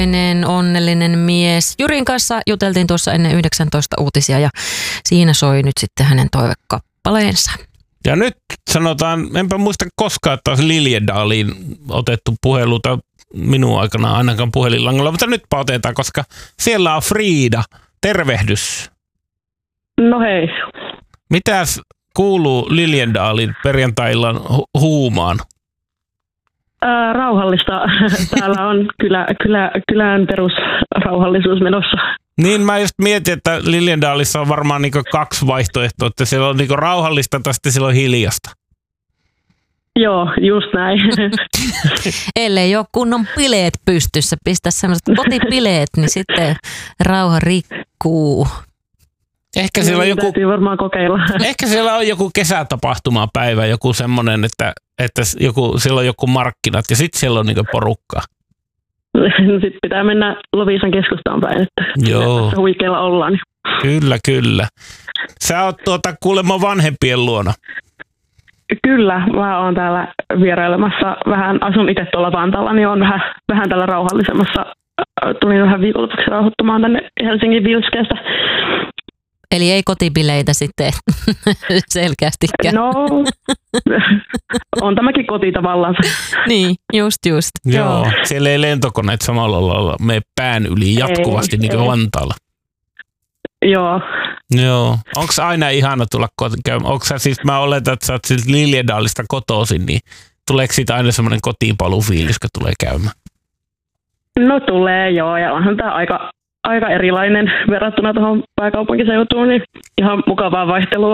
onnellinen mies. Jyrin kanssa juteltiin tuossa ennen 19 uutisia ja siinä soi nyt sitten hänen toivekappaleensa. Ja nyt sanotaan, enpä muista koskaan, että olisi Liljedaaliin otettu puheluita minun aikana ainakaan puhelinlangalla, mutta nytpä otetaan, koska siellä on Friida. Tervehdys. No hei. Mitäs kuuluu Liljendaalin perjantai-illan huumaan? Rauhallista. Täällä on kylän perusrauhallisuus menossa. Niin mä just mietin, että Liljendaalissa on varmaan niinku 2 vaihtoehtoa, että siellä on niinku rauhallista tai sitten siellä on hiljasta. Joo, just näin. Ellei ole kunnon bileet pystyssä, pistä semmoiset kotibileet, niin sitten rauha rikkuu. Ehkä siellä on joku, täytyy varmaan kokeilla. Ehkä siellä on joku kesätapahtumapäivä, joku semmoinen, että siellä on joku markkinat ja sitten siellä on niinku porukkaa. Sitten pitää mennä Loviisan keskustaan päin, että joo. Huikealla ollaan. Kyllä. Sä oot kuulemma vanhempien luona. Kyllä, mä oon täällä vierailemassa. Vähän asun itse tuolla Vantaalla, niin on vähän täällä rauhallisemmassa. Tulin vähän viikonlopuksi rauhoittumaan tänne Helsingin Vilskeestä. Eli ei kotibileitä sitten selkeästikään. No, on tämäkin koti tavallaan. Niin, just. Joo, siellä ei lentokoneet samalla lailla mene pään yli jatkuvasti niin kuin Vantaalla. Joo. Onko aina ihana tulla käymään? Onko sä siis, mä oletan, että sä oot siis Liljendaalista kotoisin, niin tuleeko siitä aina semmoinen kotiinpaluufiilis, kun tulee käymään? No tulee joo, ja onhan tää aika erilainen verrattuna tuohon pääkaupunkiseutuun, niin ihan mukavaa vaihtelua.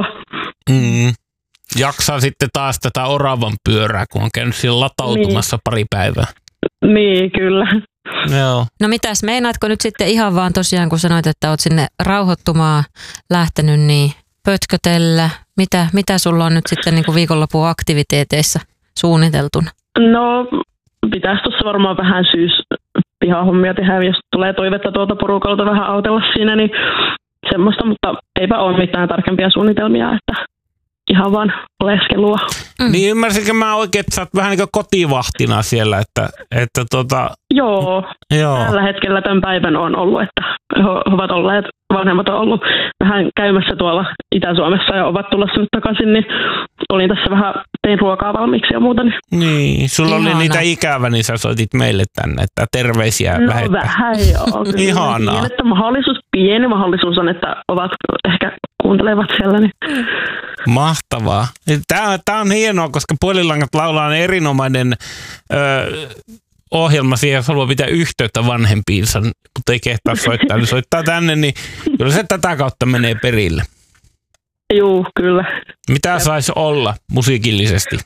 Jaksaa sitten taas tätä oravan pyörää, kun on käynyt siellä latautumassa pari päivää. Niin, kyllä. Joo. No mitäs, meinaatko nyt sitten ihan vaan tosiaan, kun sanoit, että oot sinne rauhoittumaan lähtenyt, niin pötkötellä? Mitä sulla on nyt sitten niin kuin viikonlopun aktiviteeteissa suunniteltuna? No, pitäisi tuossa varmaan vähän pihahommia tehdä, jos tulee toivetta tuolta porukalta vähän autella siinä, niin semmoista, mutta eipä ole mitään tarkempia suunnitelmia, että ihan vaan oleskelua. Niin ymmärsinkö mä oikein, että sä oot vähän niin kuin kotivahtina siellä, että Joo. Tällä hetkellä tämän päivän on ollut, että vanhemmat on ollut vähän käymässä tuolla Itä-Suomessa ja ovat tulossa nyt takaisin, niin olin tässä vähän, tein ruokaa valmiiksi ja muuta. Niin, sulla oli niitä ikävä, niin sä soitit meille tänne, että terveisiä lähettää. No vähän joo. Ihanaa. Että pieni mahdollisuus on, että ovat ehkä kuuntelevat siellä. Niin. Mahtavaa. Tämä on hienoa, koska Puhelinlangat laulaa erinomainen ohjelma siihen, jos haluaa pitää yhteyttä vanhempiinsa, mutta ei kehtaa soittaa, niin soittaa tänne, niin kyllä se tätä kautta menee perille. Juu, kyllä. Mitä saisi olla musiikillisesti?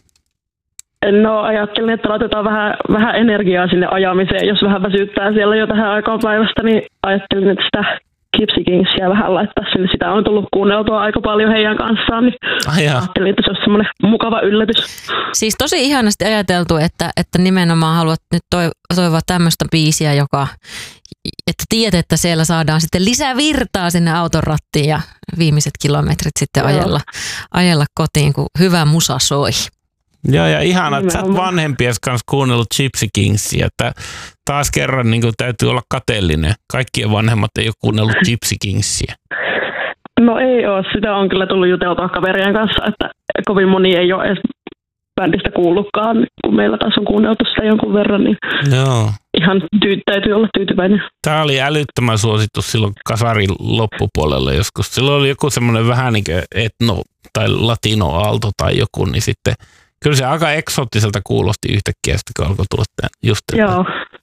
No ajattelin, että laitetaan vähän energiaa sinne ajamiseen. Jos vähän väsyttää siellä jo tähän aikaan päivästä, niin ajattelin, että sitä Gypsy Kingsia vähän laittaa sinne. Sitä on tullut kuunneltua aika paljon heidän kanssaan, niin ajattelin, että se olisi semmoinen mukava yllätys. Siis tosi ihanasti ajateltu, että nimenomaan haluat nyt toivoa tämmöistä biisiä, että tiedät, että siellä saadaan sitten lisää virtaa sinne auton rattiin ja viimeiset kilometrit sitten ajella kotiin, kun hyvä musa soi. Joo, ja ihanaa, että sä oot vanhempies kanssa kuunnellut Gypsy Kingsia, että taas kerran niin täytyy olla kateellinen. Kaikkien vanhemmat ei ole kuunnellut Gypsy Kingsia. No ei ole, sitä on kyllä tullut juteltua kaverien kanssa, että kovin moni ei ole edes bändistä kuullutkaan, kun meillä taas on kuunneltu sitä jonkun verran, niin joo. Ihan täytyy olla tyytyväinen. Tämä oli älyttömän suositus silloin kasarin loppupuolella joskus. Silloin oli joku semmoinen vähän niin kuin etno- tai latino-aalto tai joku, niin sitten kyllä se aika eksoottiselta kuulosti yhtäkkiä, kun alkoi tulla just. Joo.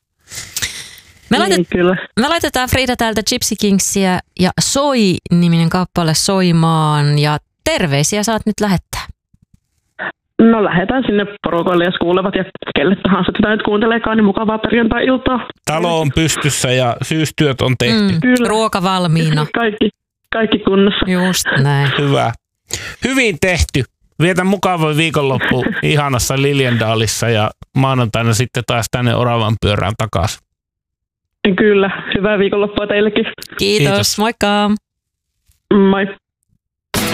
Me laitetaan Friida täältä Gypsy Kingsia ja Soi-niminen kappale soimaan ja terveisiä saat nyt lähettää. No lähdetään sinne porukoille, jos kuulevat ja kelle tahansa tätä nyt kuunteleekaan, niin mukavaa perjantai-iltaa. Talo on pystyssä ja syystyöt on tehty. Kyllä. Ruoka valmiina. Kaikki kunnossa. Just näin. Hyvä. Hyvin tehty. Vietä mukava viikonloppu ihanassa Liljendaalissa ja maanantaina sitten taas tänne oravan pyörään takaisin. Kyllä. Hyvää viikonloppua teillekin. Kiitos. Moikka. Moi.